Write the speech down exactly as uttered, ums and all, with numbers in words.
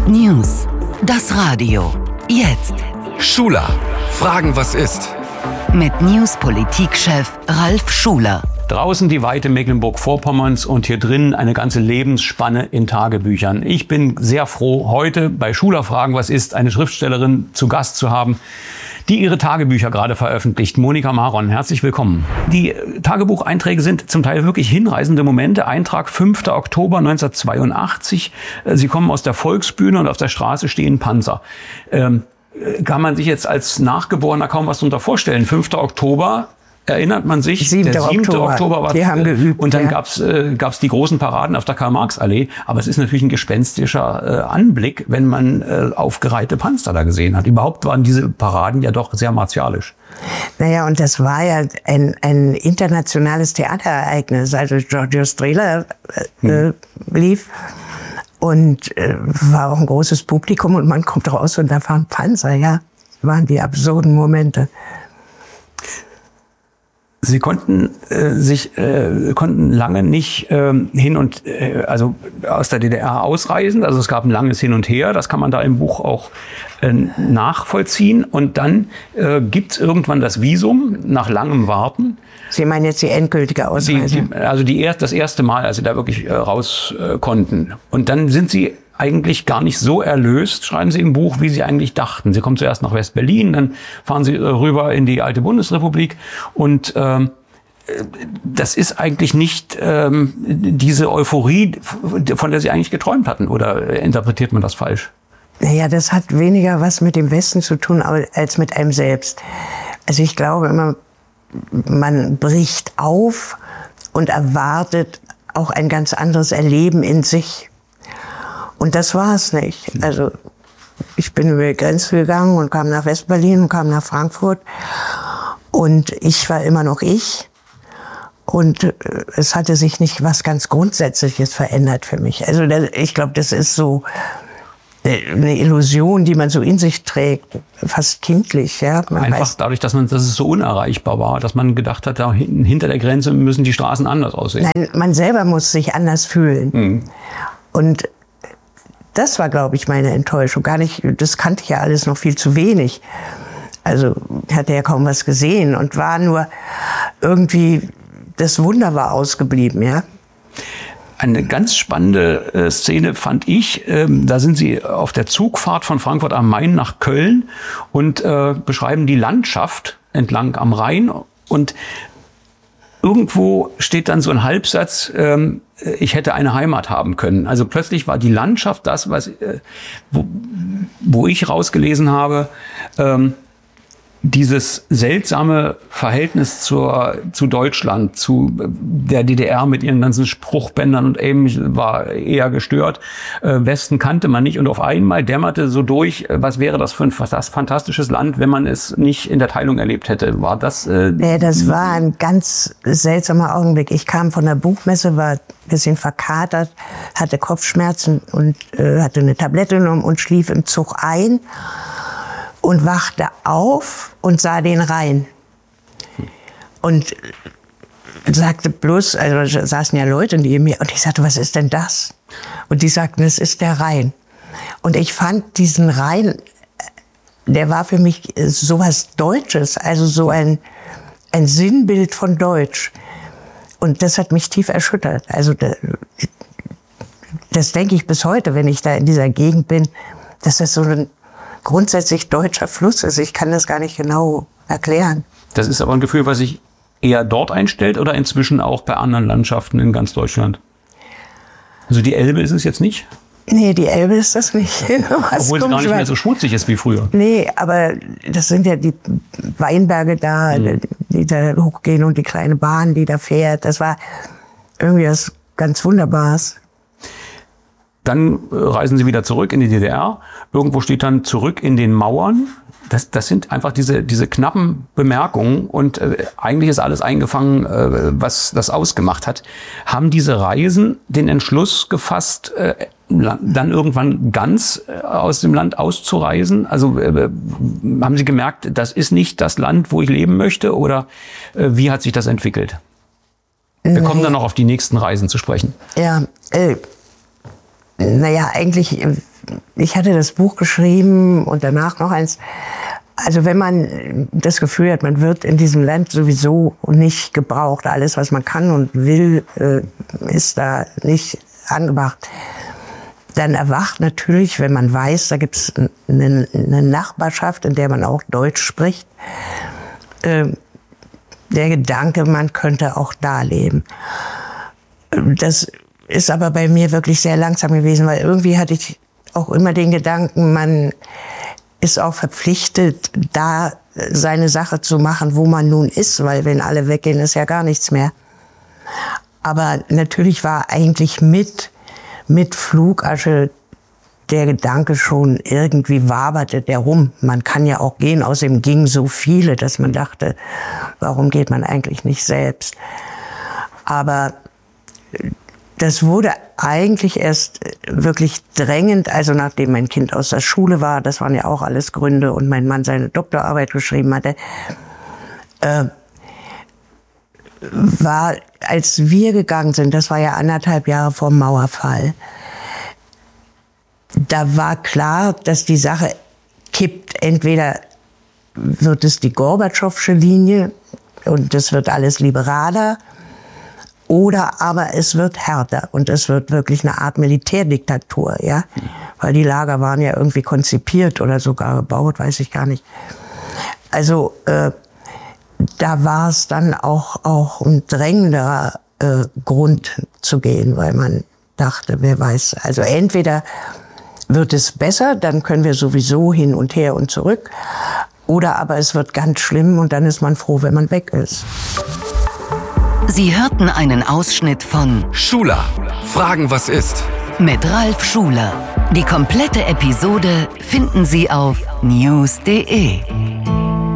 News. Das Radio. Jetzt. Schuler. Fragen, was ist? Mit News-Politikchef Ralf Schuler. Draußen die Weite Mecklenburg-Vorpommerns und hier drin eine ganze Lebensspanne in Tagebüchern. Ich bin sehr froh, heute bei Schuler Fragen, was ist, eine Schriftstellerin zu Gast zu haben, die ihre Tagebücher gerade veröffentlicht. Monika Maron, herzlich willkommen. Die Tagebucheinträge sind zum Teil wirklich hinreißende Momente. Eintrag fünfter Oktober neunzehnhundertzweiundachtzig. Sie kommen aus der Volksbühne und auf der Straße stehen Panzer. Ähm, kann man sich jetzt als Nachgeborener kaum was darunter vorstellen. fünfter Oktober. Erinnert man sich, siebter der siebte Oktober, Oktober war, die haben geübt, und dann ja. gab's äh, gab's die großen Paraden auf der Karl-Marx-Allee. Aber es ist natürlich ein gespenstischer äh, Anblick, wenn man äh, aufgereihte Panzer da gesehen hat. Überhaupt waren diese Paraden ja doch sehr martialisch. Naja, und das war ja ein, ein internationales Theaterereignis. Also Giorgio Strehler äh, hm. lief und äh, war auch ein großes Publikum und man kommt raus und da fahren Panzer, ja. Waren die absurden Momente. Sie konnten äh, sich äh, konnten lange nicht äh, hin und äh, also aus der D D R ausreisen. Also es gab ein langes Hin und Her. Das kann man da im Buch auch äh, nachvollziehen. Und dann äh, gibt's irgendwann das Visum nach langem Warten. Sie meinen jetzt die endgültige Ausreise? Die, die, also die erst, das erste Mal, als Sie da wirklich äh, raus äh, konnten. Und dann sind Sie eigentlich gar nicht so erlöst, schreiben Sie im Buch, wie Sie eigentlich dachten. Sie kommen zuerst nach West-Berlin, dann fahren Sie äh, rüber in die alte Bundesrepublik und ähm, das ist eigentlich nicht ähm, diese Euphorie, von der Sie eigentlich geträumt hatten. Oder interpretiert man das falsch? Naja, das hat weniger was mit dem Westen zu tun als mit einem selbst. Also ich glaube immer, man bricht auf und erwartet auch ein ganz anderes Erleben in sich. Und das war es nicht. Also ich bin über die Grenze gegangen und kam nach West-Berlin und kam nach Frankfurt. Und ich war immer noch ich. Und es hatte sich nicht was ganz Grundsätzliches verändert für mich. Also das, ich glaube, das ist so eine Illusion, die man so in sich trägt, fast kindlich. Ja? Man Einfach weiß, dadurch, dass man, dass es so unerreichbar war, dass man gedacht hat, da hinten, hinter der Grenze müssen die Straßen anders aussehen. Nein, man selber muss sich anders fühlen. Mhm. Und das war, glaube ich, meine Enttäuschung. Gar nicht, das kannte ich ja alles noch viel zu wenig. Also hatte ja kaum was gesehen und war nur irgendwie, das Wunder war ausgeblieben, ja. Eine ganz spannende äh, Szene fand ich, ähm, da sind Sie auf der Zugfahrt von Frankfurt am Main nach Köln und äh, beschreiben die Landschaft entlang am Rhein und irgendwo steht dann so ein Halbsatz, ähm, ich hätte eine Heimat haben können. Also plötzlich war die Landschaft das, was, äh, wo, wo ich rausgelesen habe, ähm, dieses seltsame Verhältnis zur, zu Deutschland, zu der D D R mit ihren ganzen Spruchbändern und eben war eher gestört. Äh, Westen kannte man nicht und auf einmal dämmerte so durch, was wäre das für ein das fantastisches Land, wenn man es nicht in der Teilung erlebt hätte. War das? Äh, nee, das war ein ganz seltsamer Augenblick. Ich kam von der Buchmesse, war ein bisschen verkatert, hatte Kopfschmerzen und äh, hatte eine Tablette genommen und schlief im Zug ein. Und wachte auf und sah den Rhein. Und sagte bloß, also da saßen ja Leute neben mir, und ich sagte, was ist denn das? Und die sagten, es ist der Rhein. Und ich fand diesen Rhein, der war für mich sowas Deutsches, also so ein, ein Sinnbild von Deutsch. Und das hat mich tief erschüttert. Also das, das denke ich bis heute, wenn ich da in dieser Gegend bin, dass das so ein grundsätzlich deutscher Fluss ist. Ich kann das gar nicht genau erklären. Das ist aber ein Gefühl, was sich eher dort einstellt oder inzwischen auch bei anderen Landschaften in ganz Deutschland? Also die Elbe ist es jetzt nicht? Nee, die Elbe ist das nicht. Obwohl es gar nicht mehr so schmutzig ist wie früher. Nee, aber das sind ja die Weinberge da, mhm. die da hochgehen und die kleine Bahn, die da fährt. Das war irgendwie was ganz Wunderbares. Dann reisen Sie wieder zurück in die D D R. Irgendwo steht dann zurück in den Mauern. Das, das sind einfach diese, diese knappen Bemerkungen. Und äh, eigentlich ist alles eingefangen, äh, was das ausgemacht hat. Haben diese Reisen den Entschluss gefasst, äh, dann irgendwann ganz äh, aus dem Land auszureisen? Also äh, haben Sie gemerkt, das ist nicht das Land, wo ich leben möchte? Oder äh, wie hat sich das entwickelt? Wir kommen dann noch auf die nächsten Reisen zu sprechen. Ja, äh, naja, eigentlich ich hatte das Buch geschrieben und danach noch eins. Also wenn man das Gefühl hat, man wird in diesem Land sowieso nicht gebraucht, alles, was man kann und will, ist da nicht angebracht, dann erwacht natürlich, wenn man weiß, da gibt es eine, eine Nachbarschaft, in der man auch Deutsch spricht, äh, der Gedanke, man könnte auch da leben. Das ist aber bei mir wirklich sehr langsam gewesen, weil irgendwie hatte ich auch immer den Gedanken, man ist auch verpflichtet, da seine Sache zu machen, wo man nun ist, weil wenn alle weggehen, ist ja gar nichts mehr. Aber natürlich war eigentlich mit, mit Flugasche der Gedanke schon, irgendwie waberte der rum. Man kann ja auch gehen, außerdem gingen so viele, dass man dachte, warum geht man eigentlich nicht selbst? Aber das wurde eigentlich erst wirklich drängend, also nachdem mein Kind aus der Schule war, das waren ja auch alles Gründe, und mein Mann seine Doktorarbeit geschrieben hatte, äh, war, als wir gegangen sind, das war ja anderthalb Jahre vor dem Mauerfall, da war klar, dass die Sache kippt. Entweder wird es die Gorbatschowsche Linie und das wird alles liberaler, oder aber es wird härter und es wird wirklich eine Art Militärdiktatur, ja, weil die Lager waren ja irgendwie konzipiert oder sogar gebaut, weiß ich gar nicht. Also äh, da war es dann auch auch ein drängenderer äh, Grund zu gehen, weil man dachte, wer weiß, also entweder wird es besser, dann können wir sowieso hin und her und zurück, oder aber es wird ganz schlimm und dann ist man froh, wenn man weg ist. Sie hörten einen Ausschnitt von Schuler. Fragen, was ist? Mit Ralf Schuler. Die komplette Episode finden Sie auf news punkt de.